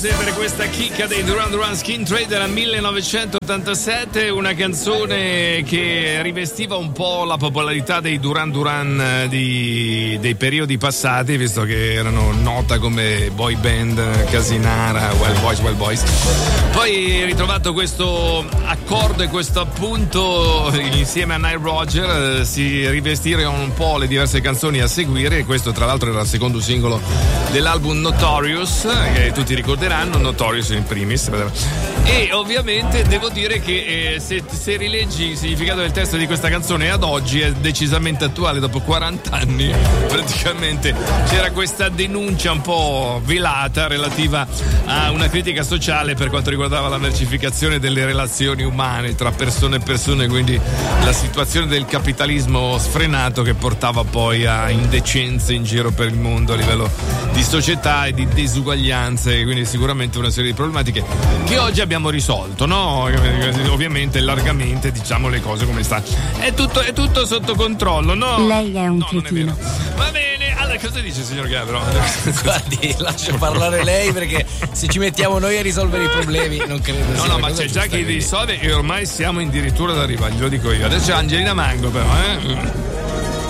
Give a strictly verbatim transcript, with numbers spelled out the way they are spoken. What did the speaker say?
Per questa chicca dei Duran Duran Skin Trade era millenovecentottantasette, una canzone che rivestiva un po' la popolarità dei Duran Duran di, dei periodi passati, visto che erano nota come boy band casinara, Wild Boys, Wild Boys. Poi ritrovato questo accordo e questo appunto insieme a Nile Rodgers, si rivestirono un po' le diverse canzoni a seguire, e questo tra l'altro era il secondo singolo dell'album Notorious, che tutti ricorderanno. Notorious in primis, e ovviamente devo dire che eh, se, se rileggi il significato del testo di questa canzone ad oggi è decisamente attuale. Dopo quaranta anni praticamente c'era questa denuncia un po' velata relativa a una critica sociale per quanto riguardava la mercificazione delle relazioni umane tra persone e persone, quindi la situazione del capitalismo sfrenato che portava poi a indecenze in giro per il mondo a livello di società e di disuguaglianze, quindi sicuramente una serie di problematiche che oggi abbiamo risolto, no? Ovviamente largamente, diciamo le cose come sta. È tutto, è tutto sotto controllo, no? Lei è un no, cretino. Va bene, allora cosa dice signor Gabro? Guardi, lascio parlare lei, perché se ci mettiamo noi a risolvere i problemi non credo No, sia no, una ma cosa c'è già giusta chi che- risolve e ormai siamo addirittura ad arrivare, glielo dico io. Adesso c'è Angelina Mango però, eh?